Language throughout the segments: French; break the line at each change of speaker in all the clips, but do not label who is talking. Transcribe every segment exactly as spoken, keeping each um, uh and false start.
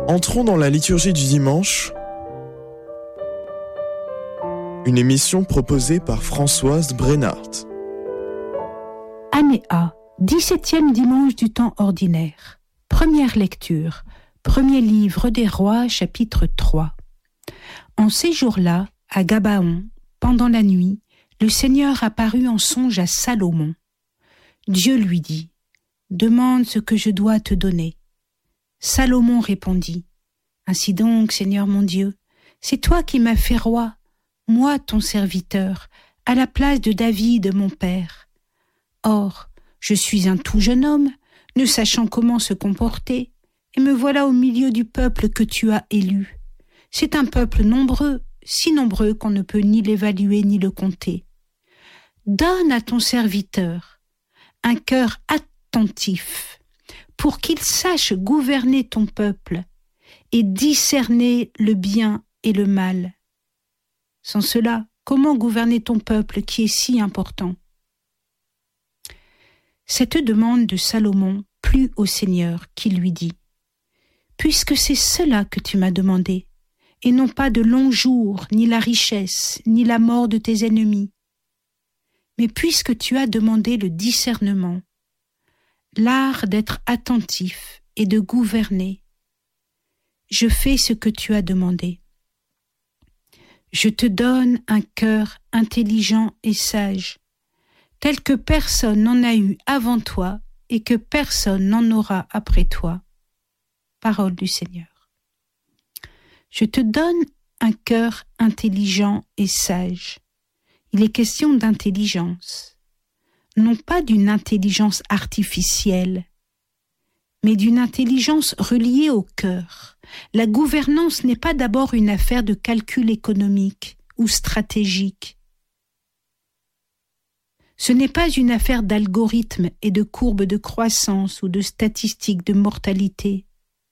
Entrons dans la liturgie du dimanche, une émission proposée par Françoise Brennart.
Année A, dix-septième dimanche du temps ordinaire. Première lecture, premier livre des rois, chapitre trois. En ces jours-là, à Gabaon, pendant la nuit, le Seigneur apparut en songe à Salomon. Dieu lui dit, « Demande ce que je dois te donner. » Salomon répondit, « Ainsi donc, Seigneur mon Dieu, c'est toi qui m'as fait roi, moi ton serviteur, à la place de David mon père. Or, je suis un tout jeune homme, ne sachant comment se comporter, et me voilà au milieu du peuple que tu as élu. C'est un peuple nombreux, si nombreux qu'on ne peut ni l'évaluer ni le compter. Donne à ton serviteur un cœur attentif, pour qu'il sache gouverner ton peuple et discerner le bien et le mal. Sans cela, comment gouverner ton peuple qui est si important ? » Cette demande de Salomon plut au Seigneur qui lui dit, « Puisque c'est cela que tu m'as demandé, et non pas de longs jours, ni la richesse, ni la mort de tes ennemis, mais puisque tu as demandé le discernement, l'art d'être attentif et de gouverner, je fais ce que tu as demandé. Je te donne un cœur intelligent et sage, tel que personne n'en a eu avant toi et que personne n'en aura après toi. » Parole du Seigneur. Je te donne un cœur intelligent et sage. Il est question d'intelligence, non pas d'une intelligence artificielle, mais d'une intelligence reliée au cœur. La gouvernance n'est pas d'abord une affaire de calcul économique ou stratégique. Ce n'est pas une affaire d'algorithmes et de courbes de croissance ou de statistiques de mortalité.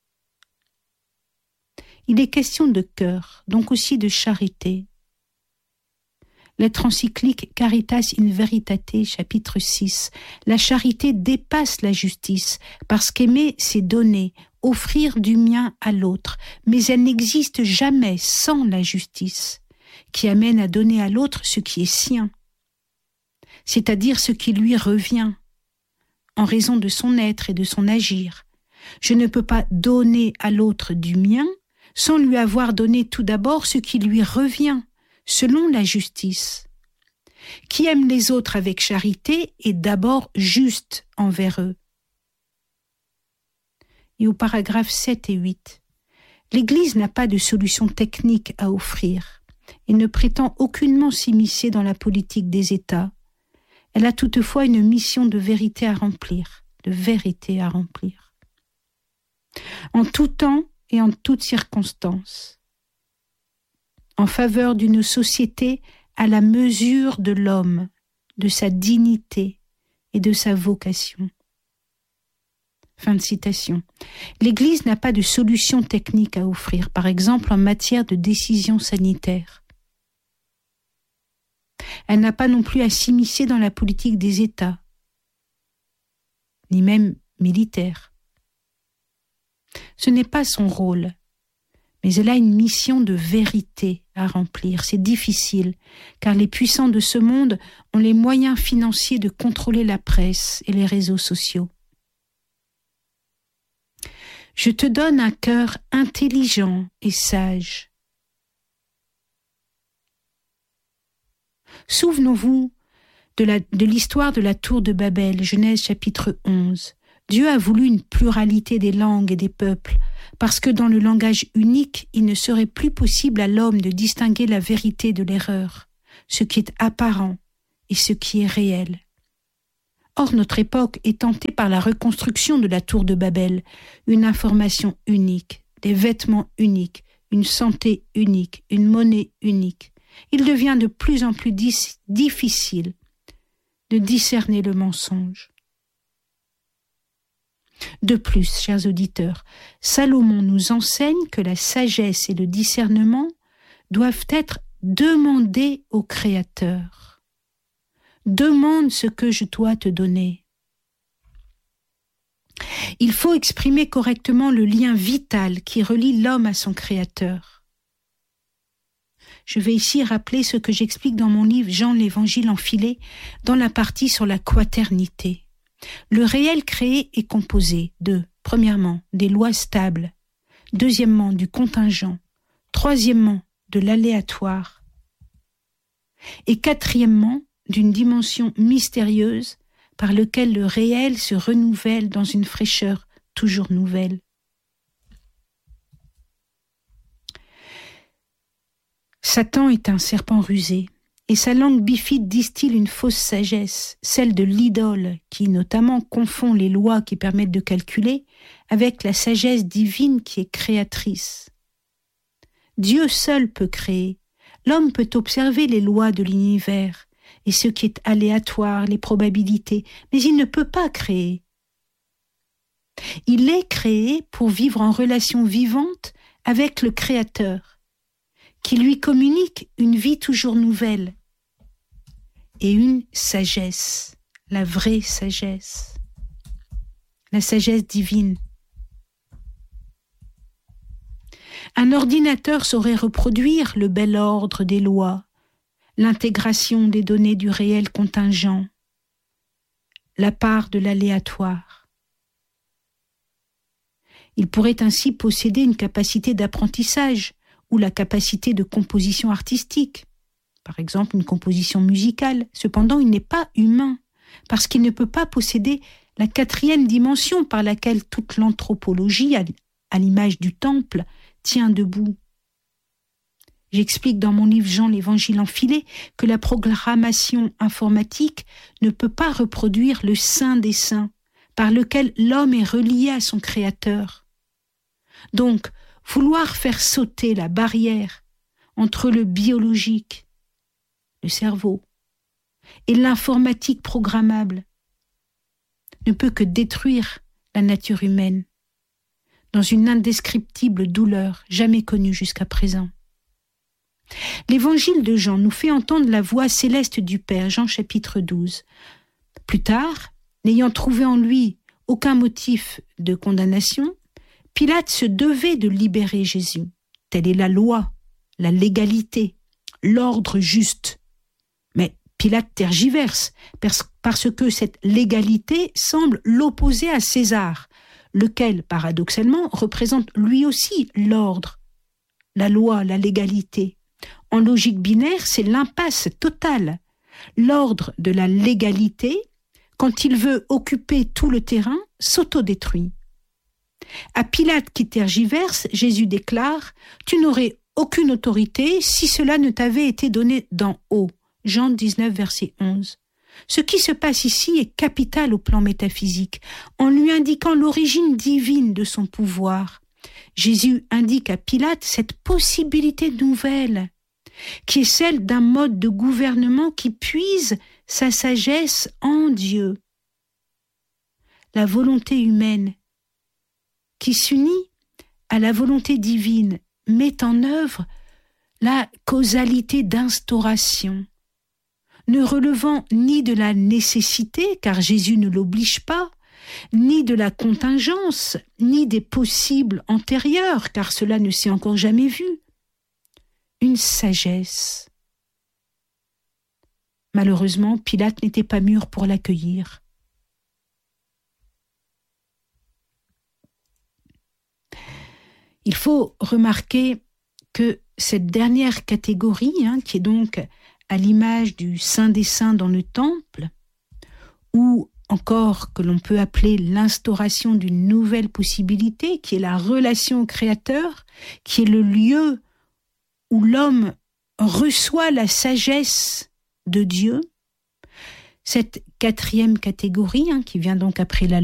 Il est question de cœur, donc aussi de charité. Lettre encyclique Caritas in Veritate, chapitre six. La charité dépasse la justice, parce qu'aimer, c'est donner, offrir du mien à l'autre, mais elle n'existe jamais sans la justice, qui amène à donner à l'autre ce qui est sien, c'est-à-dire ce qui lui revient, en raison de son être et de son agir. Je ne peux pas donner à l'autre du mien sans lui avoir donné tout d'abord ce qui lui revient, selon la justice. Qui aime les autres avec charité est d'abord juste envers eux. Et au paragraphe sept et huit, l'Église n'a pas de solution technique à offrir et ne prétend aucunement s'immiscer dans la politique des États. Elle a toutefois une mission de vérité à remplir, de vérité à remplir. En tout temps et en toutes circonstances, en faveur d'une société à la mesure de l'homme, de sa dignité et de sa vocation. Fin de citation. L'Église n'a pas de solution technique à offrir, par exemple en matière de décision sanitaire. Elle n'a pas non plus à s'immiscer dans la politique des États, ni même militaire. Ce n'est pas son rôle. Mais elle a une mission de vérité à remplir. C'est difficile, car les puissants de ce monde ont les moyens financiers de contrôler la presse et les réseaux sociaux. Je te donne un cœur intelligent et sage. Souvenons-vous de, la, de l'histoire de la tour de Babel, Genèse chapitre onze. Dieu a voulu une pluralité des langues et des peuples, parce que dans le langage unique, il ne serait plus possible à l'homme de distinguer la vérité de l'erreur, ce qui est apparent et ce qui est réel. Or, notre époque est tentée par la reconstruction de la tour de Babel, une information unique, des vêtements uniques, une santé unique, une monnaie unique. Il devient de plus en plus dis- difficile de discerner le mensonge. De plus, chers auditeurs, Salomon nous enseigne que la sagesse et le discernement doivent être demandés au Créateur. Demande ce que je dois te donner. Il faut exprimer correctement le lien vital qui relie l'homme à son Créateur. Je vais ici rappeler ce que j'explique dans mon livre Jean l'Évangile enfilé, dans la partie sur la quaternité. Le réel créé est composé de, premièrement, des lois stables, deuxièmement, du contingent, troisièmement, de l'aléatoire, et quatrièmement, d'une dimension mystérieuse par laquelle le réel se renouvelle dans une fraîcheur toujours nouvelle. Satan est un serpent rusé, et sa langue bifide distille une fausse sagesse, celle de l'idole, qui notamment confond les lois qui permettent de calculer avec la sagesse divine qui est créatrice. Dieu seul peut créer. L'homme peut observer les lois de l'univers et ce qui est aléatoire, les probabilités, mais il ne peut pas créer. Il est créé pour vivre en relation vivante avec le Créateur, qui lui communique une vie toujours nouvelle et une sagesse, la vraie sagesse, la sagesse divine. Un ordinateur saurait reproduire le bel ordre des lois, l'intégration des données du réel contingent, la part de l'aléatoire. Il pourrait ainsi posséder une capacité d'apprentissage ou la capacité de composition artistique, par exemple une composition musicale. Cependant, il n'est pas humain, parce qu'il ne peut pas posséder la quatrième dimension par laquelle toute l'anthropologie, à l'image du temple, tient debout. J'explique dans mon livre Jean l'Évangile enfilé que la programmation informatique ne peut pas reproduire le saint des saints, par lequel l'homme est relié à son Créateur. Donc, vouloir faire sauter la barrière entre le biologique, le cerveau, et l'informatique programmable ne peut que détruire la nature humaine dans une indescriptible douleur jamais connue jusqu'à présent. L'évangile de Jean nous fait entendre la voix céleste du Père, Jean chapitre douze. Plus tard, n'ayant trouvé en lui aucun motif de condamnation, Pilate se devait de libérer Jésus. Telle est la loi, la légalité, l'ordre juste. Mais Pilate tergiverse, parce que cette légalité semble l'opposer à César, lequel, paradoxalement, représente lui aussi l'ordre, la loi, la légalité. En logique binaire, c'est l'impasse totale. L'ordre de la légalité, quand il veut occuper tout le terrain, s'autodétruit. À Pilate qui tergiverse, Jésus déclare « Tu n'aurais aucune autorité si cela ne t'avait été donné d'en haut ». Jean dix-neuf, verset onze. Ce qui se passe ici est capital au plan métaphysique, en lui indiquant l'origine divine de son pouvoir. Jésus indique à Pilate cette possibilité nouvelle, qui est celle d'un mode de gouvernement qui puise sa sagesse en Dieu. La volonté humaine, qui s'unit à la volonté divine, met en œuvre la causalité d'instauration, ne relevant ni de la nécessité, car Jésus ne l'oblige pas, ni de la contingence, ni des possibles antérieurs, car cela ne s'est encore jamais vu. Une sagesse. Malheureusement, Pilate n'était pas mûr pour l'accueillir. Il faut remarquer que cette dernière catégorie, hein, qui est donc à l'image du Saint des Saints dans le temple, ou encore que l'on peut appeler l'instauration d'une nouvelle possibilité, qui est la relation au Créateur, qui est le lieu où l'homme reçoit la sagesse de Dieu. Cette quatrième catégorie, hein, qui vient donc après la